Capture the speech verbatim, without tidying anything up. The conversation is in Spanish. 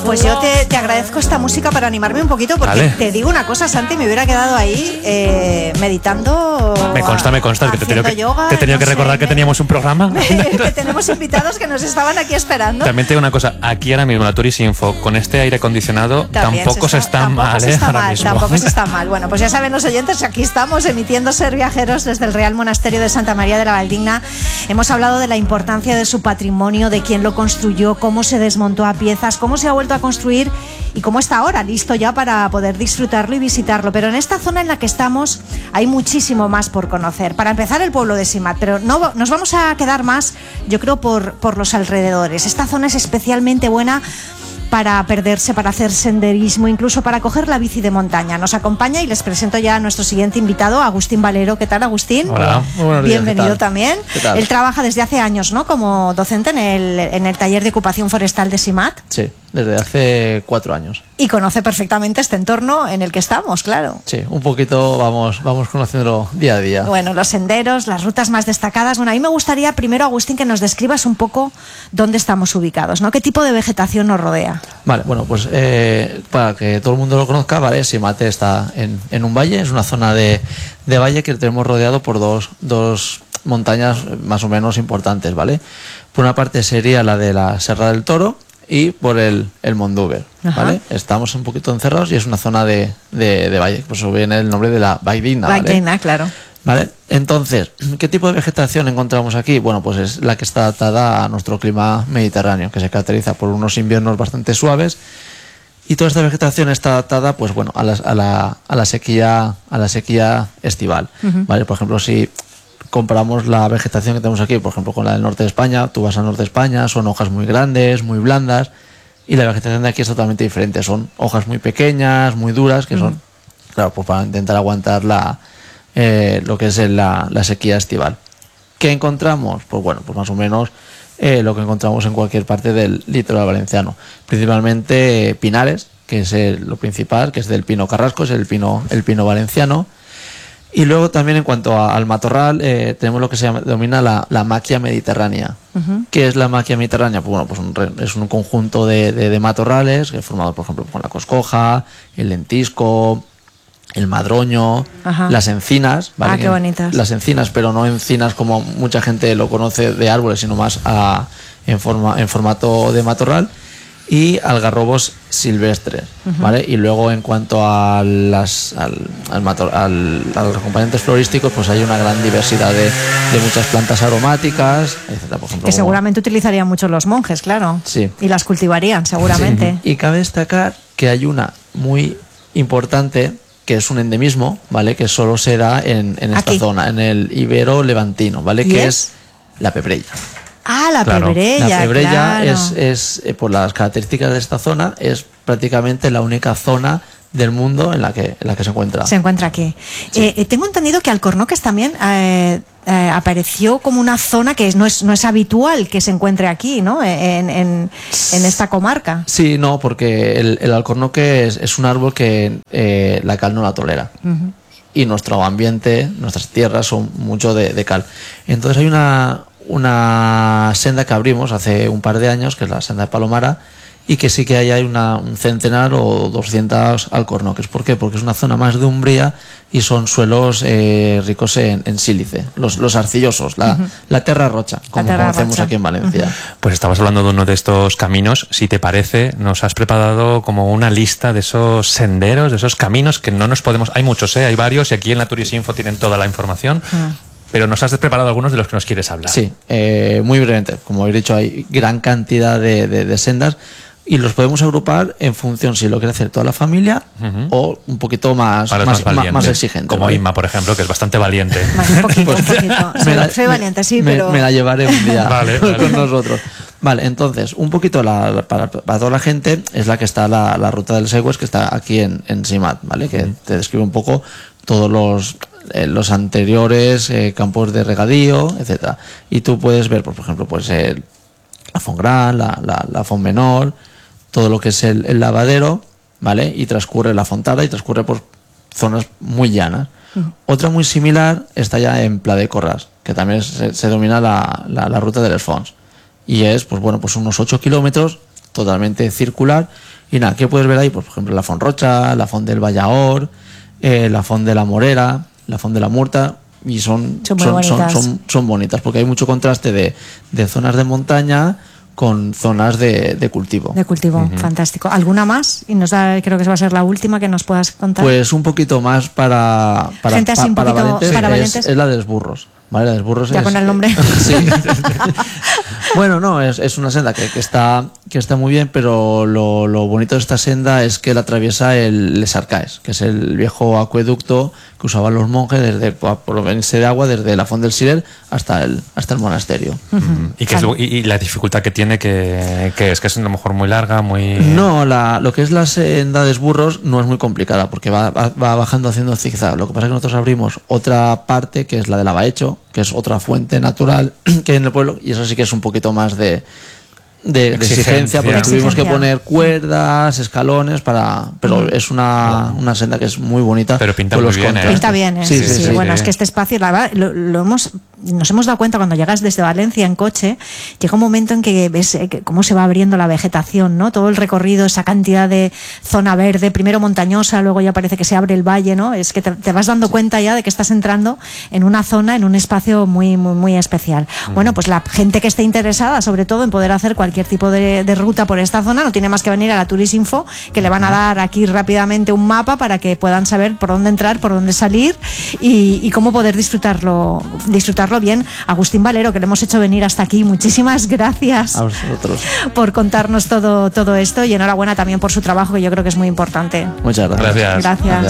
Pues yo te, te agradezco esta música para animarme un poquito, porque vale. Te digo una cosa, Santi, me hubiera quedado ahí eh, meditando. Me consta, me consta, que te he tenido que, yoga, te he tenido no que recordar sé, que me, teníamos un programa. Que tenemos invitados que nos estaban aquí esperando. También te digo una cosa, aquí ahora mismo la Turisinfo, con este aire acondicionado, también tampoco se está, se está tampoco mal, se ¿eh? Está ahora mal mismo. Tampoco se está mal. Bueno, pues ya saben los oyentes, aquí estamos emitiendo Ser Viajeros desde el Real Monasterio de Santa María de la Valdigna. Hemos hablado de la importancia de su patrimonio, de quién lo construyó, cómo se desmontó a piezas, cómo se ha vuelto a construir y cómo está ahora, listo ya para poder disfrutarlo y visitarlo. Pero en esta zona en la que estamos hay muchísimo más por conocer. Para empezar, el pueblo de Simat, pero no nos vamos a quedar más, yo creo, por, por los alrededores. Esta zona es especialmente buena para perderse, para hacer senderismo, incluso para coger la bici de montaña. Nos acompaña y les presento ya a nuestro siguiente invitado, Agustín Valero. ¿Qué tal, Agustín? Hola. Buenos días. Bienvenido también. ¿Qué tal? Él trabaja desde hace años, ¿no?, como docente en el, en el taller de ocupación forestal de Simat. Sí, desde hace cuatro años. Y conoce perfectamente este entorno en el que estamos, claro. Sí, un poquito vamos, vamos conociéndolo día a día. Bueno, los senderos, las rutas más destacadas. Bueno, a mí me gustaría primero, Agustín, que nos describas un poco dónde estamos ubicados, ¿no? ¿Qué tipo de vegetación nos rodea? Vale, bueno, pues eh, para que todo el mundo lo conozca, ¿vale? Simat está en, en un valle, es una zona de, de valle que tenemos rodeado por dos, dos montañas más o menos importantes, ¿vale? Por una parte sería la de la Serra del Toro y por el, el Mondúber, ¿vale? Estamos un poquito encerrados y es una zona de, de, de valle, por eso viene el nombre de la Valdigna, ¿vale? Valdigna, claro. Vale, entonces, ¿qué tipo de vegetación encontramos aquí? Bueno, pues es la que está adaptada a nuestro clima mediterráneo, que se caracteriza por unos inviernos bastante suaves, y toda esta vegetación está adaptada, pues bueno, a la, a la, a la sequía, a la sequía estival, uh-huh. ¿Vale? Por ejemplo, si comparamos la vegetación que tenemos aquí, por ejemplo, con la del norte de España, tú vas al norte de España, son hojas muy grandes, muy blandas, y la vegetación de aquí es totalmente diferente, son hojas muy pequeñas, muy duras, que son, uh-huh. claro, pues para intentar aguantar la Eh, lo que es la, la sequía estival. ¿Qué encontramos? Pues bueno, pues más o menos eh, lo que encontramos en cualquier parte del litoral valenciano. Principalmente eh, pinares, que es el, lo principal, que es del pino carrasco, es el pino, el pino valenciano. Y luego también en cuanto a, al matorral, eh, tenemos lo que se llama, denomina la, la maquia mediterránea. Uh-huh. ¿Qué es la maquia mediterránea? Pues bueno, pues un, es un conjunto de, de, de matorrales, que es formado, por ejemplo, con la coscoja, el lentisco, el madroño, ajá. Las encinas, ¿vale? Ah, qué bonitas. Las encinas, pero no encinas como mucha gente lo conoce de árboles, sino más a, en, forma, en formato de matorral, y algarrobos silvestres, uh-huh. ¿vale? Y luego en cuanto a las al, al mator, al, a los componentes florísticos, pues hay una gran diversidad de, de muchas plantas aromáticas, etcétera. Por ejemplo, que como, seguramente utilizarían mucho los monjes, claro. Sí. Y las cultivarían, seguramente. Sí. Y cabe destacar que hay una muy importante, que es un endemismo, ¿vale? Que solo se da en, en esta Aquí. zona, en el Ibero Levantino, ¿vale? Que es? es la pebrella. Ah, la claro. pebrella. La pebrella claro. es, es eh, por las características de esta zona, es prácticamente la única zona del mundo en la que, en la que se encuentra. Se encuentra aquí. Sí. Eh, tengo entendido que Alcornoques también eh, eh, apareció como una zona que no es, no es habitual que se encuentre aquí, ¿no? En, en, en esta comarca. Sí, no, porque el, el alcornoque es, es un árbol que eh, la cal no la tolera. Uh-huh. Y nuestro ambiente, nuestras tierras son mucho de, de cal. Entonces hay una, una senda que abrimos hace un par de años, que es la senda de Palomara, y que sí que hay, hay una, un centenar o doscientos alcornoques. ¿Por qué? Porque es una zona más de umbría y son suelos eh, ricos en, en sílice, los, los arcillosos, la, uh-huh. la terra rocha, como terra conocemos rocha. aquí en Valencia. Uh-huh. Pues estamos hablando de uno de estos caminos. Si te parece, nos has preparado como una lista de esos senderos, de esos caminos que no nos podemos... Hay muchos, ¿eh? Hay varios, y aquí en la Turisinfo tienen toda la información. Uh-huh. Pero nos has preparado algunos de los que nos quieres hablar. Sí, eh, muy brevemente. Como he dicho, hay gran cantidad de, de, de sendas, y los podemos agrupar en función si lo quiere hacer toda la familia, uh-huh. o un poquito más, más, más, más, más exigente. Como ¿vale? Inma, por ejemplo, que es bastante valiente. Vale, un poquito, un poquito. me la, soy valiente, sí, me, pero... Me la llevaré un día vale, vale. con nosotros. Vale, entonces, un poquito la, la, para, para toda la gente es la que está la, la ruta del Segües, que está aquí en, en Simat, ¿vale? Que uh-huh. te describe un poco todos los... Eh, los anteriores eh, campos de regadío, etcétera. Y tú puedes ver, por ejemplo, pues el, la Font Gran, la, la, la Font Menor, todo lo que es el, el lavadero, ¿vale? Y transcurre la Fontada y transcurre por zonas muy llanas. Uh-huh. Otra muy similar está ya en Pla de Corràs, que también se, se denomina la, la, la ruta de les Fonts. Y es, pues bueno, pues unos ocho kilómetros, totalmente circular, Y nada, ¿qué puedes ver ahí? Pues, por ejemplo, la Font Rocha, la Font del Vallaor, eh, la Font de la Morera, la Font de la Murta, y son, Son muy son, son, bonitas. son, son bonitas, porque hay mucho contraste de, de zonas de montaña con zonas de, de cultivo. De cultivo, uh-huh. Fantástico. ¿Alguna más? Y nos da, creo que va a ser la última que nos puedas contar. Pues un poquito más para, para, Gente así pa, un para poquito valientes, para es, valientes. es la de los burros. ¿Vale? La de los burros ya es, con el nombre. Sí. Bueno, no, es, es una senda que, que, está, que está muy bien, pero lo, lo bonito de esta senda es que la atraviesa el Les Arcaes, que es el viejo acueducto que usaban los monjes desde por venirse de agua desde la Font del Sirer hasta el, hasta el monasterio. Uh-huh. ¿Y, que es, y, y la dificultad que tiene, que, que es que es a lo mejor muy larga, muy... No, la, lo que es la senda de burros no es muy complicada, porque va, va, va bajando haciendo zigzag. Lo que pasa es que nosotros abrimos otra parte, que es la del Abahecho, que es otra fuente natural que hay en el pueblo, y eso sí que es un poquito más de, de, de exigencia, porque tuvimos que poner cuerdas, escalones, para pero mm. es una, una senda que es muy bonita. Pero pinta muy bien, ¿eh? Pinta bien, ¿eh? Sí, sí, sí, sí, sí. sí. Bueno, Sí. Es que este espacio, la verdad, lo, lo hemos... Nos hemos dado cuenta cuando llegas desde Valencia en coche, llega un momento en que ves eh, que cómo se va abriendo la vegetación, ¿no? Todo el recorrido, esa cantidad de zona verde, primero montañosa, luego ya parece que se abre el valle, ¿no? Es que te, te vas dando cuenta ya de que estás entrando en una zona, en un espacio muy, muy, muy especial. Mm. Bueno, pues la gente que esté interesada, sobre todo en poder hacer cualquier tipo de, de ruta por esta zona, no tiene más que venir a la Turisinfo, que le van a dar aquí rápidamente un mapa para que puedan saber por dónde entrar, por dónde salir y, y cómo poder disfrutarlo, disfrutarlo bien. Agustín Valero, que le hemos hecho venir hasta aquí, muchísimas gracias a vosotros por contarnos todo, todo esto, y enhorabuena también por su trabajo, que yo creo que es muy importante. Muchas gracias. Gracias. Gracias.